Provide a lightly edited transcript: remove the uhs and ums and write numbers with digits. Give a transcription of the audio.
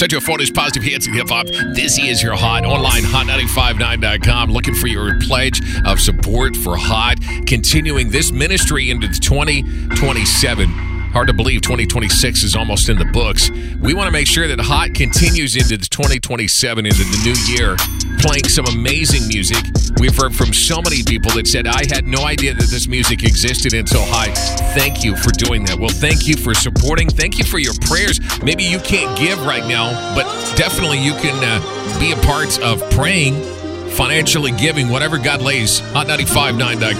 Set your phone is positive hits and hip hop. This is your Hot. Online, hot959.com. Looking for your pledge of support for Hot. Continuing this ministry into 2027. Hard to believe 2026 is almost in the books. We want to make sure that Hot continues into 2027, into the new year, playing some amazing music. We've heard from so many people that said, I had no idea that this music existed until Hot. Thank you for doing that. Well, thank you for supporting. Thank you for your prayers. Maybe you can't give right now, but definitely you can be a part of praying, financially giving, whatever God lays. Hot959.com.